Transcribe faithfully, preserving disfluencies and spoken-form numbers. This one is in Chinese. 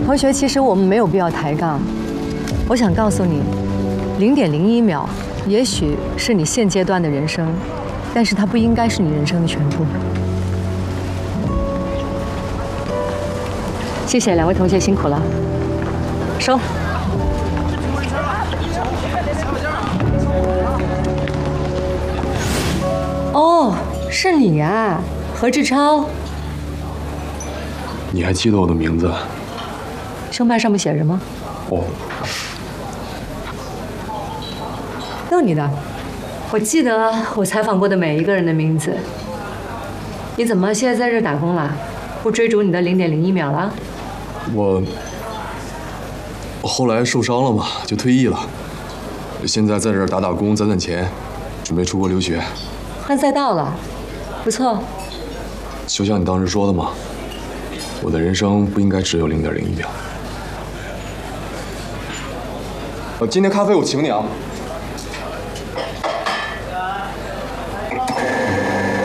同学，其实我们没有必要抬杠。我想告诉你，零点零一秒，也许是你现阶段的人生，但是它不应该是你人生的全部。谢谢两位同学辛苦了，收。哦，是你啊，何志超。 你还记得我的名字？ 胸牌上面写着吗？ 哦， 逗你的，我记得我采访过的每一个人的名字。你怎么现在在这打工了？不追逐你的零点零一秒了？ 我我后来受伤了嘛，就退役了。现在在这儿打打工，攒攒钱，准备出国留学。 换赛道了，不错。 就像你当时说的嘛，我的人生不应该只有零点零一秒。呃，今天咖啡我请你啊。